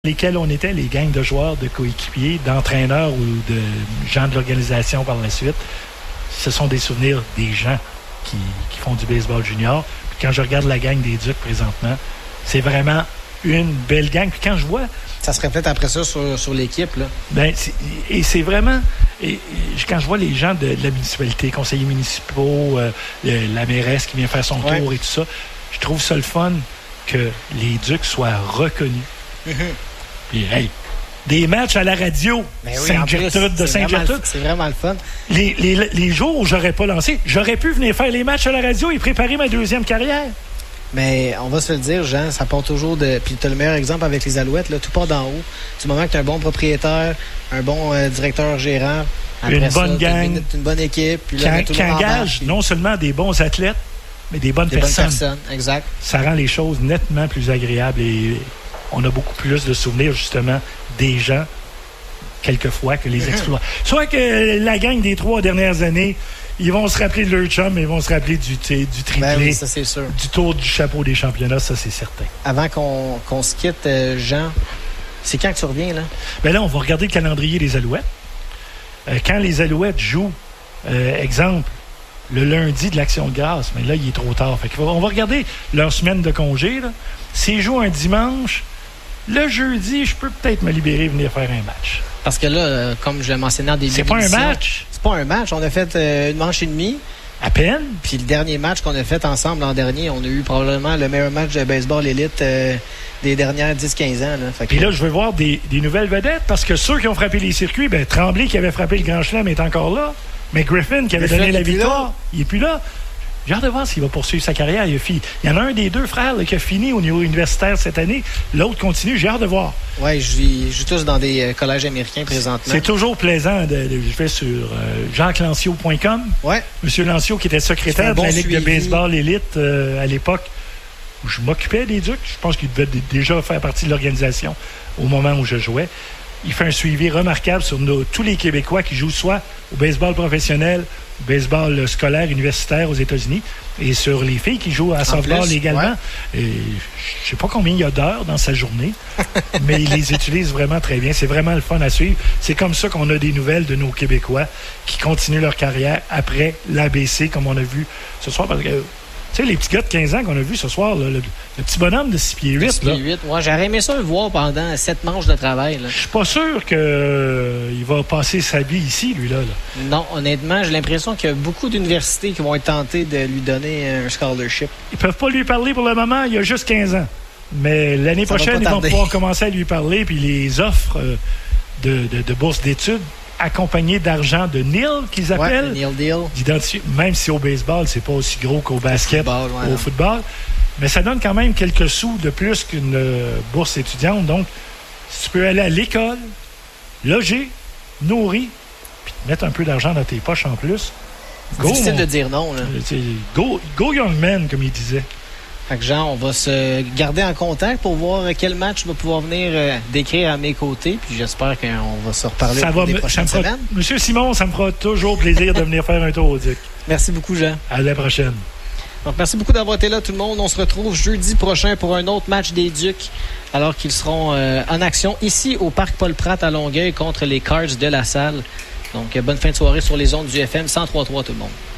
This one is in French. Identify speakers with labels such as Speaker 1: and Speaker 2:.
Speaker 1: lesquels on était, les gangs de joueurs, de coéquipiers, d'entraîneurs ou de gens de l'organisation par la suite, ce sont des souvenirs des gens qui font du baseball junior. Puis quand je regarde la gang des Ducs présentement, c'est vraiment une belle gang. Puis quand je vois...
Speaker 2: Ça se reflète après ça sur l'équipe, là.
Speaker 1: Ben, c'est vraiment... quand je vois les gens de la municipalité, conseillers municipaux, la mairesse qui vient faire son tour et tout ça, je trouve ça le fun que les Ducs soient reconnus. Mm-hmm. Puis, hey, des matchs à la radio,
Speaker 2: oui,
Speaker 1: Sainte-Gertrude de Sainte-Gertrude.
Speaker 2: C'est vraiment le fun.
Speaker 1: Les jours où j'aurais pas lancé, j'aurais pu venir faire les matchs à la radio et préparer ma deuxième carrière.
Speaker 2: Mais on va se le dire, Jean, ça part toujours de... Puis tu as le meilleur exemple avec les Alouettes, là, tout part d'en haut. Du moment que tu as un bon propriétaire, un bon directeur-gérant,
Speaker 1: une bonne gang,
Speaker 2: une bonne équipe, puis là,
Speaker 1: qui engage non seulement des bons athlètes, mais des bonnes personnes.
Speaker 2: Exact.
Speaker 1: Ça rend les choses nettement plus agréables et on a beaucoup plus de souvenirs, justement, des gens, quelquefois, que les exploits. Soit que la gang des 3 dernières années, ils vont se rappeler de leur chum, mais ils vont se rappeler du triplé,
Speaker 2: ben oui, ça, c'est sûr.
Speaker 1: Du tour du chapeau des championnats, ça, c'est certain.
Speaker 2: Avant qu'on se quitte, Jean, c'est quand que tu reviens, là?
Speaker 1: Bien là, on va regarder le calendrier des Alouettes. Quand les Alouettes jouent, exemple, le lundi de l'Action de grâce, mais là, il est trop tard. Fait qu'on va regarder leur semaine de congé. Là. S'ils jouent un dimanche, le jeudi, je peux peut-être me libérer et venir faire un match.
Speaker 2: Parce que là, comme je l'ai mentionné en début
Speaker 1: c'est pas un match.
Speaker 2: C'est pas un match. On a fait une manche et demie.
Speaker 1: À peine.
Speaker 2: Puis le dernier match qu'on a fait ensemble l'an dernier, on a eu probablement le meilleur match de baseball élite des dernières 10-15 ans. Puis
Speaker 1: là, je veux voir des nouvelles vedettes parce que ceux qui ont frappé les circuits, ben Tremblay qui avait frappé le Grand Chelem est encore là. Mais Griffin qui avait donné la victoire, il n'est plus là. J'ai hâte de voir s'il va poursuivre sa carrière. Il y en a un des deux frères là, qui a fini au niveau universitaire cette année. L'autre continue. J'ai hâte de voir.
Speaker 2: Oui, je joue tous dans des collèges américains présentement.
Speaker 1: C'est toujours plaisant. Je vais sur jacqueslancio.com.
Speaker 2: Ouais.
Speaker 1: Monsieur Lancio, qui était secrétaire de la Ligue de baseball élite à l'époque où je m'occupais des Ducs. Je pense qu'il devait déjà faire partie de l'organisation au moment où je jouais. Il fait un suivi remarquable sur tous les Québécois qui jouent soit au baseball professionnel, au baseball scolaire, universitaire aux États-Unis, et sur les filles qui jouent à softball également. Ouais. Et je sais pas combien il y a d'heures dans sa journée, mais il les utilise vraiment très bien. C'est vraiment le fun à suivre. C'est comme ça qu'on a des nouvelles de nos Québécois qui continuent leur carrière après l'ABC, comme on a vu ce soir. Parce que tu sais, les petits gars de 15 ans qu'on a vus ce soir, là, le petit bonhomme de 6 pieds 8.
Speaker 2: 6 pieds 8, ouais, j'aurais aimé ça le voir pendant 7 manches de travail. Je
Speaker 1: suis pas sûr qu'il va passer sa vie ici, lui-là. Là.
Speaker 2: Non, honnêtement, j'ai l'impression qu'il y a beaucoup d'universités qui vont être tentées de lui donner un scholarship.
Speaker 1: Ils peuvent pas lui parler pour le moment, il a juste 15 ans. Mais l'année prochaine, ils vont pouvoir commencer à lui parler, puis les offres de bourse d'études accompagné d'argent de NIL, qu'ils appellent.
Speaker 2: NIL deal.
Speaker 1: Même si au baseball, c'est pas aussi gros qu'au basket, au football. Mais ça donne quand même quelques sous de plus qu'une bourse étudiante. Donc, si tu peux aller à l'école, loger, nourrir, puis mettre un peu d'argent dans tes poches en plus.
Speaker 2: C'est difficile de dire non. Là.
Speaker 1: Go young man, comme il disait.
Speaker 2: Fait que Jean, on va se garder en contact pour voir quel match va pouvoir venir décrire à mes côtés. Puis j'espère qu'on va se reparler des prochaines semaines.
Speaker 1: Monsieur Simon, ça me fera toujours plaisir de venir faire un tour au Duc.
Speaker 2: Merci beaucoup, Jean.
Speaker 1: À la prochaine.
Speaker 2: Donc, merci beaucoup d'avoir été là, tout le monde. On se retrouve jeudi prochain pour un autre match des Ducs, alors qu'ils seront en action ici au Parc Paul-Pratt à Longueuil contre les Cards de la Salle. Donc, bonne fin de soirée sur les ondes du FM 103.3, tout le monde.